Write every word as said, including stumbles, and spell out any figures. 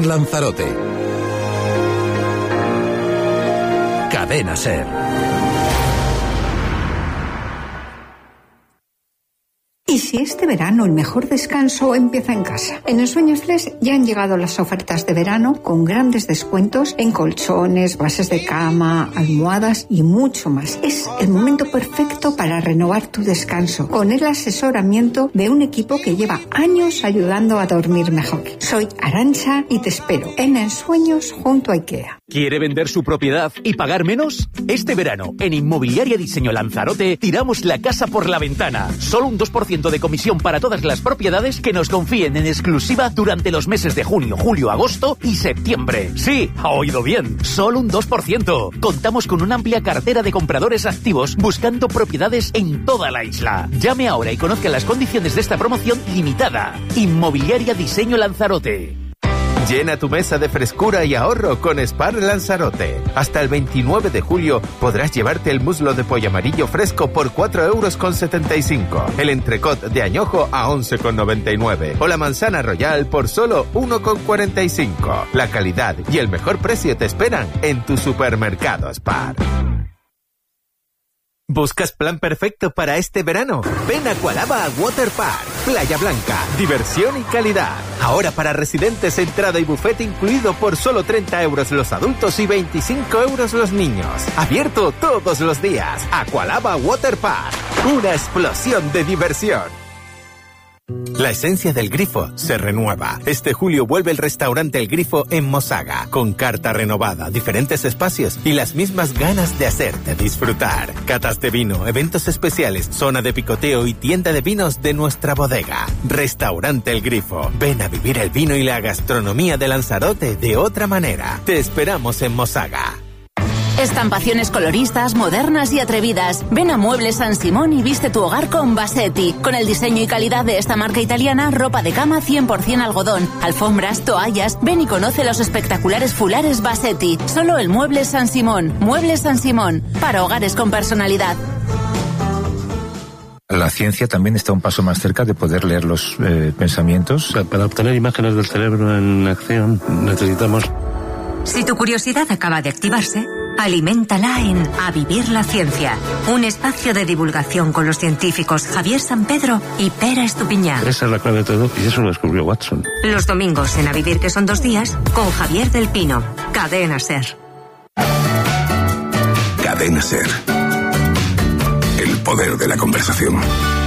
Gran Lanzarote. Cadena SER. ¿Y si este verano el mejor descanso empieza en casa? En Ensueños Flex ya han llegado las ofertas de verano con grandes descuentos en colchones, bases de cama, almohadas y mucho más. Es el momento perfecto para renovar tu descanso con el asesoramiento de un equipo que lleva años ayudando a dormir mejor. Soy Arantxa y te espero en Ensueños junto a IKEA. ¿Quiere vender su propiedad y pagar menos? Este verano, en Inmobiliaria Diseño Lanzarote, tiramos la casa por la ventana. Solo un dos por ciento de comisión para todas las propiedades que nos confíen en exclusiva durante los meses de junio, julio, agosto y septiembre. Sí, ha oído bien, solo un dos por ciento. Contamos con una amplia cartera de compradores activos buscando propiedades en toda la isla. Llame ahora y conozca las condiciones de esta promoción limitada. Inmobiliaria Diseño Lanzarote. Llena tu mesa de frescura y ahorro con Spar Lanzarote. Hasta el veintinueve de julio podrás llevarte el muslo de pollo amarillo fresco por cuatro euros con setenta y cinco, el entrecot de añojo a once con noventa y nueve o la manzana royal por solo uno con cuarenta y cinco. La calidad y el mejor precio te esperan en tu supermercado Spar. ¿Buscas plan perfecto para este verano? Ven a Aqualaba Water Park, Playa Blanca, diversión y calidad. Ahora para residentes, entrada y buffet incluido por solo treinta euros los adultos y veinticinco euros los niños. Abierto todos los días. Aqualaba Water Park, una explosión de diversión. La esencia del Grifo se renueva. Este julio vuelve el restaurante El Grifo en Mosaga, con carta renovada, diferentes espacios y las mismas ganas de hacerte disfrutar. Catas de vino, eventos especiales, zona de picoteo y tienda de vinos de nuestra bodega. Restaurante El Grifo. Ven a vivir el vino y la gastronomía de Lanzarote de otra manera. Te esperamos en Mosaga. Estampaciones coloristas, modernas y atrevidas. Ven a Muebles San Simón y viste tu hogar con Bassetti. Con el diseño y calidad de esta marca italiana, ropa de cama cien por ciento algodón, alfombras, toallas. Ven y conoce los espectaculares fulares Bassetti. Solo el Muebles San Simón. Muebles San Simón. Para hogares con personalidad. La ciencia también está un paso más cerca de poder leer los eh, pensamientos. Para obtener imágenes del cerebro en acción necesitamos... Si tu curiosidad acaba de activarse, aliméntala en A Vivir la Ciencia, un espacio de divulgación con los científicos Javier Sampedro y Pera Estupiñán. Esa es la clave de todo y eso lo descubrió Watson. Los domingos en A Vivir, que son dos días, con Javier del Pino. Cadena SER. Cadena SER. El poder de la conversación.